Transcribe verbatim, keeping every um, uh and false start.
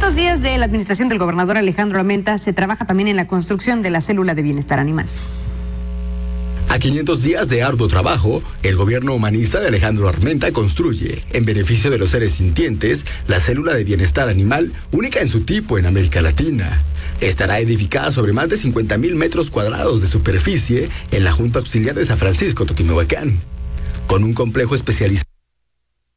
quinientos días de la administración del gobernador Alejandro Armenta, se trabaja también en la construcción de la célula de bienestar animal. A quinientos días de arduo trabajo, el gobierno humanista de Alejandro Armenta construye, en beneficio de los seres sintientes, la célula de bienestar animal única en su tipo en América Latina. Estará edificada sobre más de cincuenta mil metros cuadrados de superficie en la Junta Auxiliar de San Francisco, Totimehuacán, con un complejo especializado